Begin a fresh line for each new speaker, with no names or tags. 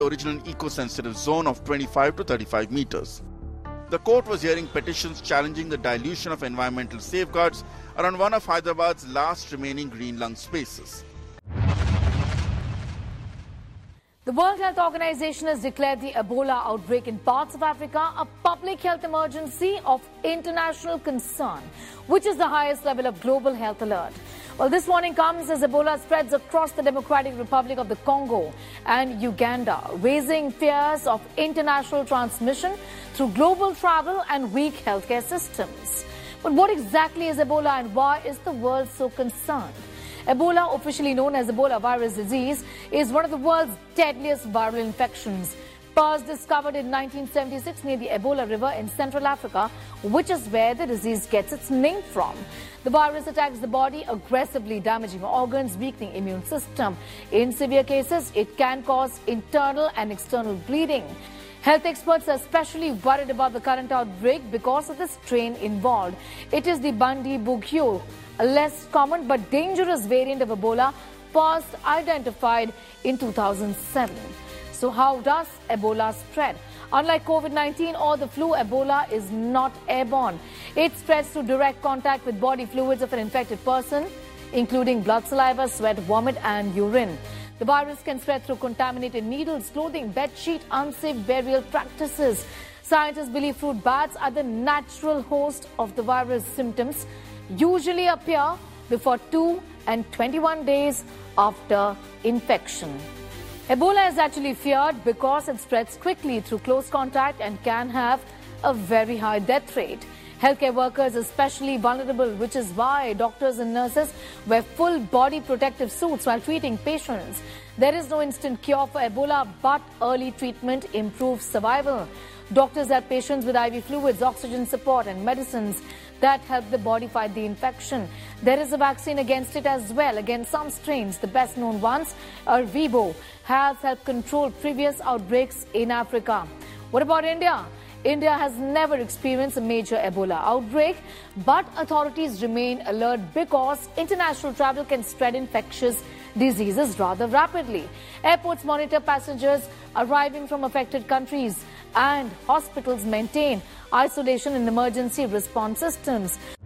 the original eco-sensitive zone of 25 to 35 meters. The court was hearing petitions challenging the dilution of environmental safeguards around one of Hyderabad's last remaining green lung spaces.
The World Health Organization has declared the Ebola outbreak in parts of Africa a public health emergency of international concern, which is the highest level of global health alert. Well, this warning comes as Ebola spreads across the Democratic Republic of the Congo and Uganda, raising fears of international transmission through global travel and weak healthcare systems. But what exactly is Ebola and why is the world so concerned? Ebola, officially known as Ebola virus disease, is one of the world's deadliest viral infections. First discovered in 1976 near the Ebola River in Central Africa, which is where the disease gets its name from. The virus attacks the body, aggressively damaging organs, weakening immune system. In severe cases, it can cause internal and external bleeding. Health experts are especially worried about the current outbreak because of the strain involved. It is the Bundibugyo, a less common but dangerous variant of Ebola, first identified in 2007. So how does Ebola spread? Unlike COVID-19 or the flu, Ebola is not airborne. It spreads through direct contact with body fluids of an infected person, including blood, saliva, sweat, vomit and urine. The virus can spread through contaminated needles, clothing, bedsheet, unsafe burial practices. Scientists believe fruit bats are the natural host of the virus. Symptoms usually appear before 2 and 21 days after infection. Ebola is actually feared because it spreads quickly through close contact and can have a very high death rate. Healthcare workers are especially vulnerable, which is why doctors and nurses wear full body protective suits while treating patients. There is no instant cure for Ebola, but early treatment improves survival. Doctors help patients with IV fluids, oxygen support and medicines that help the body fight the infection. There is a vaccine against it as well, against some strains. The best known ones, Ervebo, has helped control previous outbreaks in Africa. What about India? India has never experienced a major Ebola outbreak, but authorities remain alert because international travel can spread infectious diseases rather rapidly. Airports monitor passengers arriving from affected countries, and hospitals maintain isolation and emergency response systems.